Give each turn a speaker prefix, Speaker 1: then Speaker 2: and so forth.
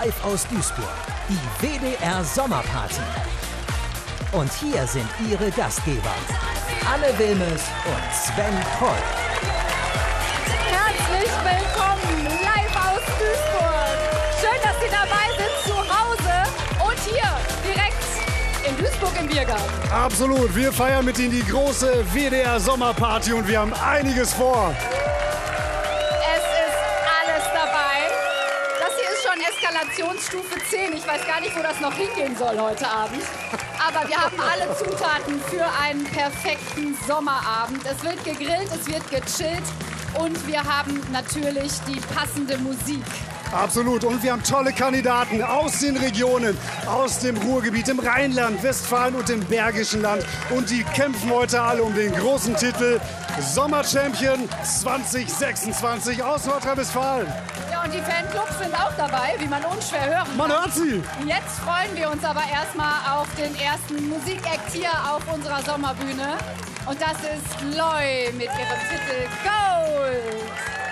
Speaker 1: live aus Duisburg, die WDR Sommerparty. Und hier sind ihre Gastgeber, Anne Wilmes und Sven Koll.
Speaker 2: Herzlich willkommen, live aus Duisburg. Schön, dass Sie dabei sind, zu Hause und hier direkt in Duisburg im Biergarten.
Speaker 3: Absolut, wir feiern mit Ihnen die große WDR Sommerparty und wir haben einiges vor.
Speaker 2: Eskalationsstufe 10. Ich weiß gar nicht, wo das noch hingehen soll heute Abend. Aber wir haben alle Zutaten für einen perfekten Sommerabend. Es wird gegrillt, es wird gechillt und wir haben natürlich die passende Musik.
Speaker 3: Absolut. Und wir haben tolle Kandidaten aus den Regionen, aus dem Ruhrgebiet, im Rheinland, Westfalen und im Bergischen Land. Und die kämpfen heute alle um den großen Titel Sommerchampion 2026 aus Nordrhein-Westfalen.
Speaker 2: Ja, und die Fanclubs sind auch dabei, wie man unschwer hören kann.
Speaker 3: Man hört sie.
Speaker 2: Jetzt freuen wir uns aber erstmal auf den ersten Musikakt hier auf unserer Sommerbühne. Und das ist Loi mit ihrem Titel Gold.